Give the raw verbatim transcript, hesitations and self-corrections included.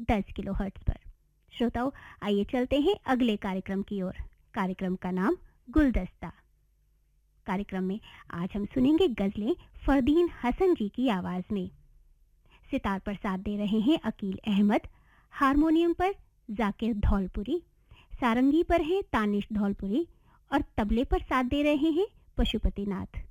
दस kilo hertz पर। श्रोताओं, आइए चलते हैं अगले कार्यक्रम की ओर। कार्यक्रम का नाम गुलदस्ता। कार्यक्रम में आज हम सुनेंगे गजलें फरदीन हसन जी की आवाज में। सितार पर साथ दे रहे हैं अकील अहमद, हारमोनियम पर जाकिर धौलपुरी, सारंगी पर हैं तानिश धौलपुरी और तबले पर साथ दे रहे हैं पशुपति नाथ।